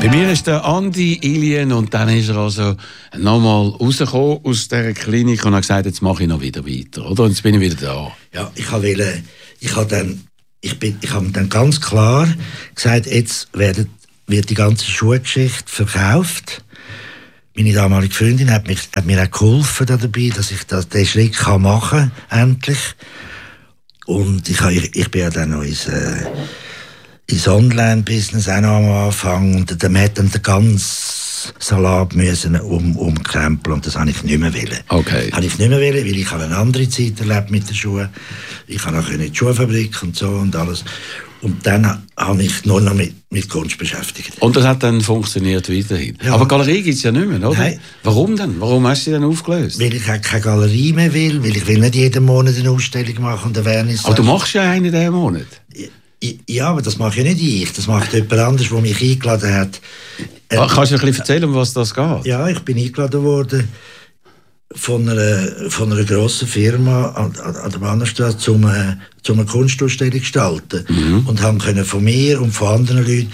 Bei mir ist der Andi Ilien und dann ist er also nochmal rausgekommen aus dieser Klinik und hat gesagt, jetzt mache ich noch wieder weiter, oder? Und jetzt bin ich wieder da. Ja, ich habe dann ganz klar gesagt, jetzt wird die ganze Schuhgeschichte verkauft. Meine damalige Freundin hat mir auch geholfen dabei, dass ich diesen Schritt machen kann, endlich. Und ich bin ja dann noch ins Online-Business auch noch am Anfang. Und dann hat dann den ganzen Salat müssen umkrempeln und das habe ich nicht mehr wollen. Okay. Habe ich nicht mehr wollen, weil ich habe eine andere Zeit erlebt mit den Schuhen. Ich habe auch in die Schuhfabrik und so und alles. Und dann habe ich nur noch mit Kunst beschäftigt. Und das hat dann funktioniert weiterhin. Ja. Aber Galerie gibt es ja nicht mehr, oder? Nein. Warum denn? Warum hast du sie dann aufgelöst? Weil ich auch keine Galerie mehr will, weil ich will nicht jeden Monat eine Ausstellung machen und Awareness. Aber du machst ja eine diesen Monat. Ja, aber das mache ja nicht ich. Das macht jemand anderes, der mich eingeladen hat. Kannst du ein bisschen erzählen, um was das geht? Ja, ich bin eingeladen worden von einer grossen Firma an der Bahnhofstrasse, um eine Kunstausstellung zu gestalten. Und haben von mir und von anderen Leuten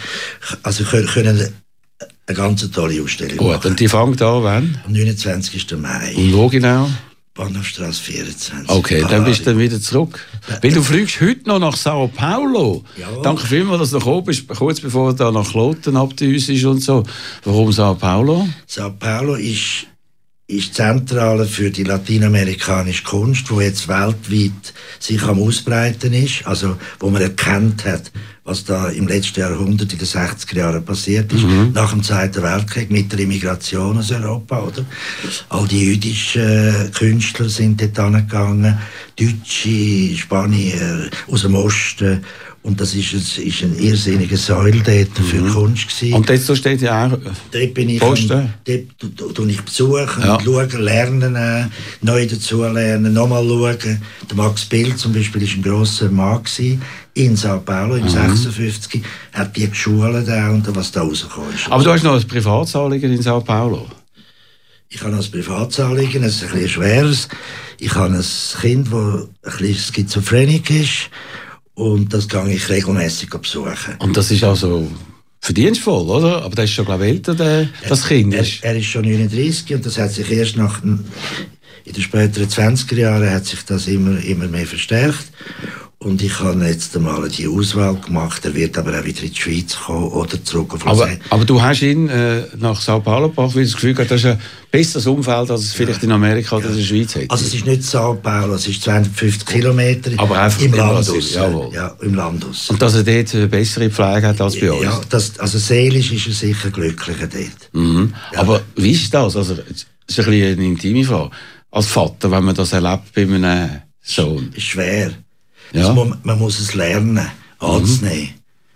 können eine ganz tolle Ausstellung machen. Gut, und die fängt an, wann? Am 29. Mai. Und wo genau? Bahnhofstrasse 24. Okay, dann bist du dann wieder zurück. Weil du fliegst heute noch nach Sao Paulo. Ja. Danke vielmals, dass du gekommen bist, kurz bevor er da nach Kloten abgedüst ist und so. Warum Sao Paulo? Sao Paulo ist Zentrale für die lateinamerikanische Kunst, die jetzt weltweit sich am Ausbreiten ist. Also, wo man erkannt hat, was da im letzten Jahrhundert, in den 60er Jahren passiert ist, nach dem Zweiten Weltkrieg, mit der Immigration aus Europa, oder? All die jüdischen Künstler sind dort angegangen, Deutsche, Spanier, aus dem Osten. Und das ist ein irrsinniger Säule dort für Kunst gewesen. Und jetzt steht ja auch dort bin ich Posten. Dort tue ich besuchen und schauen, lernen, neu dazulernen, nochmal schauen. Der Max Bill zum Beispiel war ein grosser Mann in Sao Paulo im 56. Hat die geschult und was da rausgekommen ist. Aber du hast noch ein Privatsanliegen in Sao Paulo? Ich habe noch ein Privatsanliegen, es ist ein bisschen schweres. Ich habe ein Kind, das ein bisschen Schizophrenisch ist. Und das gehe ich regelmässig besuchen. Und das ist also verdienstvoll, oder? Aber das ist schon, glaube ich, älter, das Kind. Er ist schon 39 und das hat sich erst in den späteren 20er Jahren hat sich das immer mehr verstärkt. Und ich habe jetzt einmal die Auswahl gemacht. Er wird aber auch wieder in die Schweiz kommen oder zurück auf Lausanne. Aber du hast ihn nach Sao Paulo gebracht, weil du das Gefühl hast, das ist ein besseres Umfeld, als es vielleicht in Amerika oder in der Schweiz hätte. Also es ist nicht Sao Paulo, es ist 250 Kilometer aber einfach im Landhaus. Ja, im Landhaus. Und dass er dort eine bessere Pflege hat als bei uns? Ja, also seelisch ist er sicher glücklicher dort. Ja. Aber wie ist das? Also, das ist ein bisschen eine intime Frage. Als Vater, wenn man das erlebt bei einem Sohn? Ist schwer. Ja. Also man muss es lernen, anzunehmen.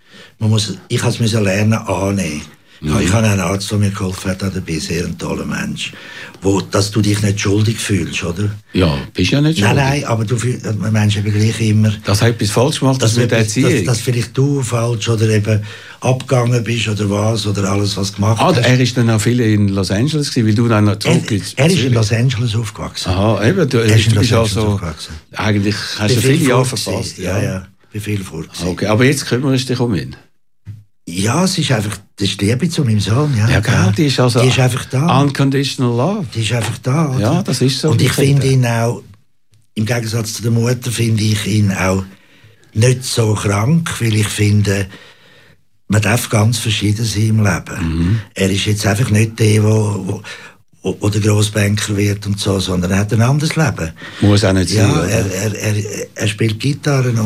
Ich musste es lernen, annehmen. Ich habe einen Arzt, der mir geholfen hat, dabei, sehr ein toller Mensch. Dass du dich nicht schuldig fühlst, oder? Ja, bist ja nicht schuldig. Nein, aber man Mensch eben gleich immer... Das hat etwas falsch gemacht, dass mit der Erziehung. Dass vielleicht du falsch oder eben abgegangen bist oder was, oder alles, was gemacht hast. Er ist dann auch viel in Los Angeles gewesen, weil du dann noch zurück Er ist in Los Angeles aufgewachsen. Aha, eben, du bist also... Eigentlich hast du viele Jahre verpasst. Ja, bin viel fort. Okay, aber jetzt kümmerst du dich um ihn. Ja, das ist die Liebe zu meinem Sohn. Ja, genau, die ist einfach da. Unconditional love. Die ist einfach da. Oder? Ja, das ist so. Und ich finde ihn auch, im Gegensatz zu der Mutter, finde ich ihn auch nicht so krank, weil ich finde, man darf ganz verschieden sein im Leben. Er ist jetzt einfach nicht der, der der Grossbanker wird und so, sondern er hat ein anderes Leben. Muss auch nicht sein. Ja, er spielt Gitarren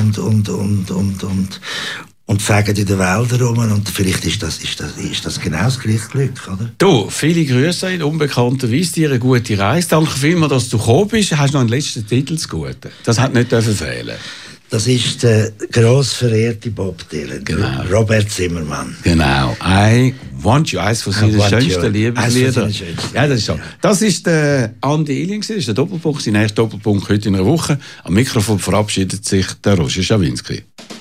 und fegen in den Wäldern rum und vielleicht ist das genau das gleiche Glück, oder? Du, viele Grüße in unbekannterweise, dir eine gute Reise. Danke vielmals, dass du gekommen bist. Hast noch einen letzten Titel zu guten. Das hat nicht fehlen. Das ist der gross verehrte Bob Dylan, genau. Robert Zimmermann. Genau, I Want You, eines von seinen schönsten Liebeslieder. Ja, das ist so. Das ist der Andi Ilien, das ist der Doppelpunkt, sein erster Doppelpunkt heute in einer Woche. Am Mikrofon verabschiedet sich der Roger Schawinski.